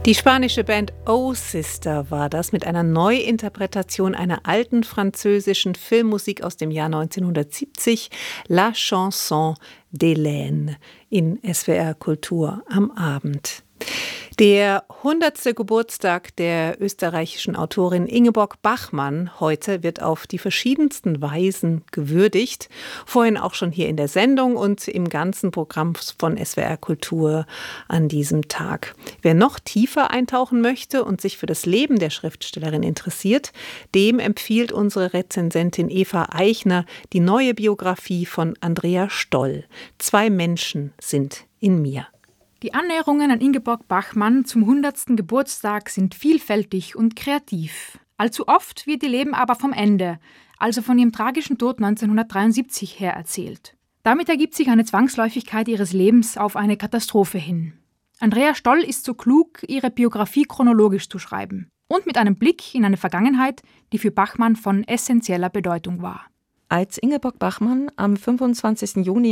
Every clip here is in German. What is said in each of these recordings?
Die spanische Band Oh Sister war das mit einer Neuinterpretation einer alten französischen Filmmusik aus dem Jahr 1970, La Chanson d'Hélène, in SWR Kultur am Abend. Der 100. Geburtstag der österreichischen Autorin Ingeborg Bachmann heute wird auf die verschiedensten Weisen gewürdigt. Vorhin auch schon hier in der Sendung und im ganzen Programm von SWR Kultur an diesem Tag. Wer noch tiefer eintauchen möchte und sich für das Leben der Schriftstellerin interessiert, dem empfiehlt unsere Rezensentin Eva Eichner die neue Biografie von Andrea Stoll. 2 Menschen sind in mir. Die Annäherungen an Ingeborg Bachmann zum 100. Geburtstag sind vielfältig und kreativ. Allzu oft wird ihr Leben aber vom Ende, also von ihrem tragischen Tod 1973 her erzählt. Damit ergibt sich eine Zwangsläufigkeit ihres Lebens auf eine Katastrophe hin. Andrea Stoll ist so klug, ihre Biografie chronologisch zu schreiben und mit einem Blick in eine Vergangenheit, die für Bachmann von essentieller Bedeutung war. Als Ingeborg Bachmann am 25. Juni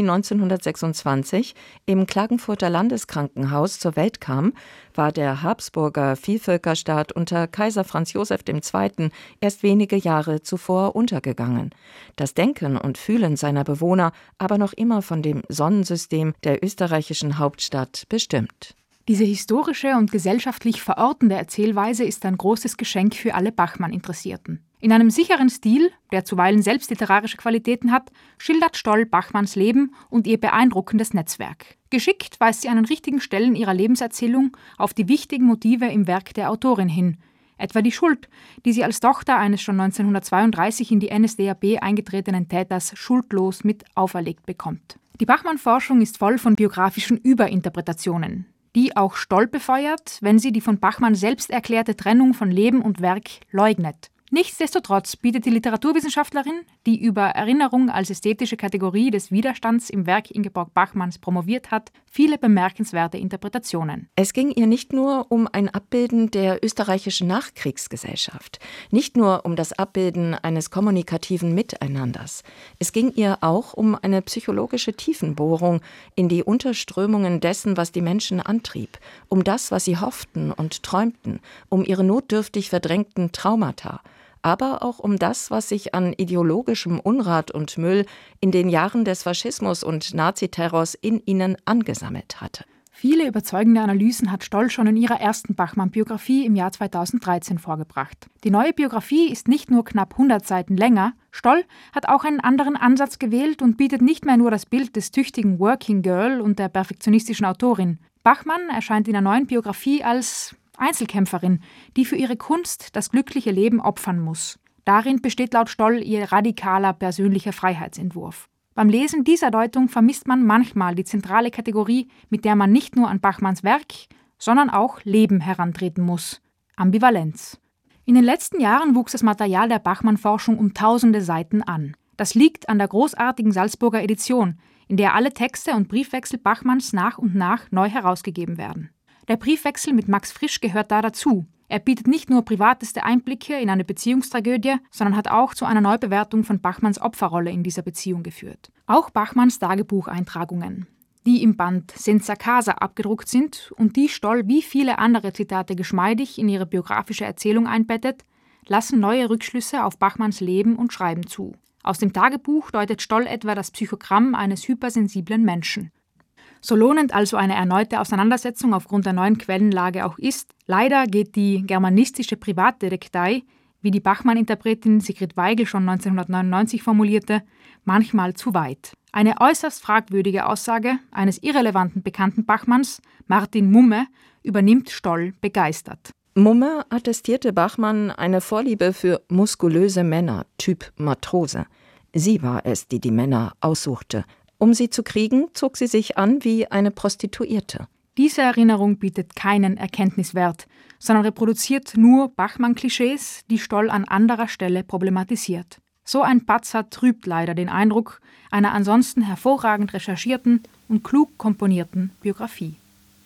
1926 im Klagenfurter Landeskrankenhaus zur Welt kam, war der Habsburger Vielvölkerstaat unter Kaiser Franz Joseph II. Erst wenige Jahre zuvor untergegangen. Das Denken und Fühlen seiner Bewohner aber noch immer von dem Sonnensystem der österreichischen Hauptstadt bestimmt. Diese historische und gesellschaftlich verortende Erzählweise ist ein großes Geschenk für alle Bachmann-Interessierten. In einem sicheren Stil, der zuweilen selbst literarische Qualitäten hat, schildert Stoll Bachmanns Leben und ihr beeindruckendes Netzwerk. Geschickt weist sie an den richtigen Stellen ihrer Lebenserzählung auf die wichtigen Motive im Werk der Autorin hin. Etwa die Schuld, die sie als Tochter eines schon 1932 in die NSDAP eingetretenen Täters schuldlos mit auferlegt bekommt. Die Bachmann-Forschung ist voll von biografischen Überinterpretationen, die auch Stoll befeuert, wenn sie die von Bachmann selbst erklärte Trennung von Leben und Werk leugnet. Nichtsdestotrotz bietet die Literaturwissenschaftlerin, die über Erinnerung als ästhetische Kategorie des Widerstands im Werk Ingeborg Bachmanns promoviert hat, viele bemerkenswerte Interpretationen. Es ging ihr nicht nur um ein Abbilden der österreichischen Nachkriegsgesellschaft, nicht nur um das Abbilden eines kommunikativen Miteinanders. Es ging ihr auch um eine psychologische Tiefenbohrung in die Unterströmungen dessen, was die Menschen antrieb, um das, was sie hofften und träumten, um ihre notdürftig verdrängten Traumata, aber auch um das, was sich an ideologischem Unrat und Müll in den Jahren des Faschismus und Naziterrors in ihnen angesammelt hatte. Viele überzeugende Analysen hat Stoll schon in ihrer ersten Bachmann-Biografie im Jahr 2013 vorgebracht. Die neue Biografie ist nicht nur knapp 100 Seiten länger, Stoll hat auch einen anderen Ansatz gewählt und bietet nicht mehr nur das Bild des tüchtigen Working Girl und der perfektionistischen Autorin. Bachmann erscheint in der neuen Biografie als Einzelkämpferin, die für ihre Kunst das glückliche Leben opfern muss. Darin besteht laut Stoll ihr radikaler persönlicher Freiheitsentwurf. Beim Lesen dieser Deutung vermisst man manchmal die zentrale Kategorie, mit der man nicht nur an Bachmanns Werk, sondern auch Leben herantreten muss: Ambivalenz. In den letzten Jahren wuchs das Material der Bachmann-Forschung um tausende Seiten an. Das liegt an der großartigen Salzburger Edition, in der alle Texte und Briefwechsel Bachmanns nach und nach neu herausgegeben werden. Der Briefwechsel mit Max Frisch gehört da dazu. Er bietet nicht nur privateste Einblicke in eine Beziehungstragödie, sondern hat auch zu einer Neubewertung von Bachmanns Opferrolle in dieser Beziehung geführt. Auch Bachmanns Tagebucheintragungen, die im Band Senza Casa abgedruckt sind und die Stoll wie viele andere Zitate geschmeidig in ihre biografische Erzählung einbettet, lassen neue Rückschlüsse auf Bachmanns Leben und Schreiben zu. Aus dem Tagebuch deutet Stoll etwa das Psychogramm eines hypersensiblen Menschen. So lohnend also eine erneute Auseinandersetzung aufgrund der neuen Quellenlage auch ist, leider geht die germanistische Privatdetektei, wie die Bachmann-Interpretin Sigrid Weigel schon 1999 formulierte, manchmal zu weit. Eine äußerst fragwürdige Aussage eines irrelevanten Bekannten Bachmanns, Martin Mumme, übernimmt Stoll begeistert. Mumme attestierte Bachmann eine Vorliebe für muskulöse Männer, Typ Matrose. Sie war es, die die Männer aussuchte. Um sie zu kriegen, zog sie sich an wie eine Prostituierte. Diese Erinnerung bietet keinen Erkenntniswert, sondern reproduziert nur Bachmann-Klischees, die Stoll an anderer Stelle problematisiert. So ein Patzer trübt leider den Eindruck einer ansonsten hervorragend recherchierten und klug komponierten Biografie.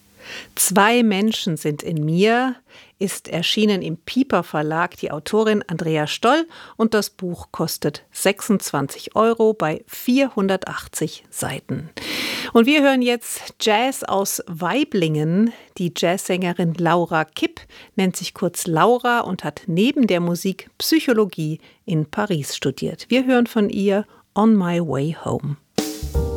2 Menschen sind in mir ist erschienen im Piper Verlag, die Autorin Andrea Stoll, und das Buch kostet 26 € bei 480 Seiten. Und wir hören jetzt Jazz aus Waiblingen. Die Jazzsängerin Laura Kipp nennt sich kurz Laura und hat neben der Musik Psychologie in Paris studiert. Wir hören von ihr On My Way Home.